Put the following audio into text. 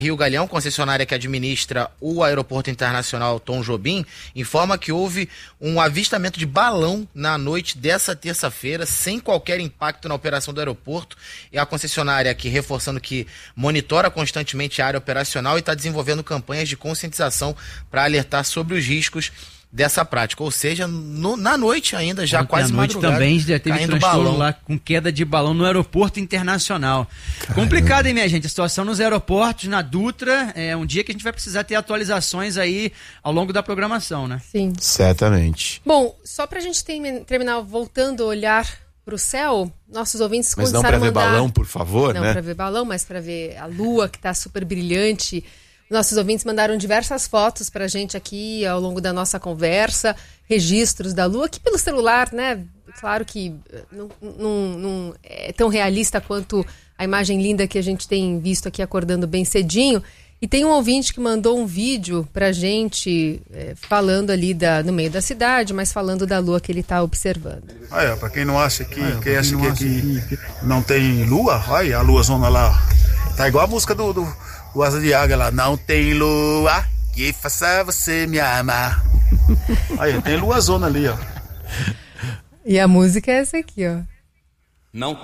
Rio Galeão, concessionária que administra o Aeroporto Internacional Tom Jobim, informa que houve um avistamento de balão na noite dessa terça-feira, sem qualquer impacto na operação do aeroporto. E a concessionária aqui reforçando que monitora constantemente a área operacional e está desenvolvendo campanhas de conscientização para alertar sobre os riscos dessa prática, ou seja, na noite ainda, já quase madrugada. Também já teve transtorno lá com queda de balão no aeroporto internacional. Caramba. Complicado, hein, minha gente? A situação nos aeroportos, na Dutra, é um dia que a gente vai precisar ter atualizações aí ao longo da programação, né? Sim. Certamente. Bom, só pra gente terminar voltando a olhar pro céu, nossos ouvintes mas não pra ver balão, por favor, não, né? Não pra ver balão, mas pra ver a lua que tá super brilhante. Nossos ouvintes mandaram diversas fotos pra gente aqui ao longo da nossa conversa, registros da lua, aqui pelo celular, né? Claro que não é tão realista quanto a imagem linda que a gente tem visto aqui acordando bem cedinho. E tem um ouvinte que mandou um vídeo pra gente, falando ali no meio da cidade, mas falando da lua que ele tá observando. Olha, pra quem não acha que aqui não tem lua, olha a luazona lá. Tá igual a música do Asa de Águia lá. Não tem lua que faça você me amar. Aí, tem luazona ali, ó. E a música é essa aqui, ó. Não